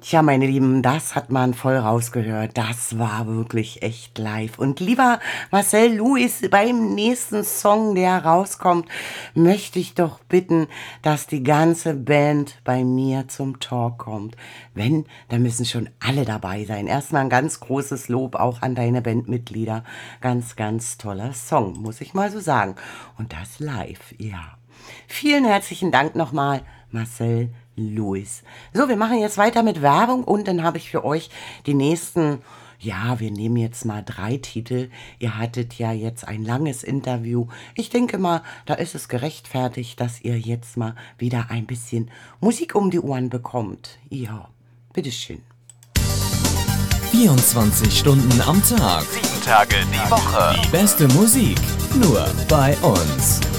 Tja, meine Lieben, das hat man voll rausgehört. Das war wirklich echt live. Und lieber Marcel Lewis, beim nächsten Song, der rauskommt, möchte ich doch bitten, dass die ganze Band bei mir zum Talk kommt. Wenn, dann müssen schon alle dabei sein. Erstmal ein ganz großes Lob auch an deine Bandmitglieder. Ganz, ganz toller Song, muss ich mal so sagen. Und das live, ja. Vielen herzlichen Dank nochmal, Marcel Lewis. So, wir machen jetzt weiter mit Werbung und dann habe ich für euch die nächsten, ja, wir nehmen jetzt mal 3 Titel. Ihr hattet ja jetzt ein langes Interview. Ich denke mal, da ist es gerechtfertigt, dass ihr jetzt mal wieder ein bisschen Musik um die Ohren bekommt. Ja, bitteschön. 24 Stunden am Tag. 7 Tage die Woche. Die beste Musik nur bei uns.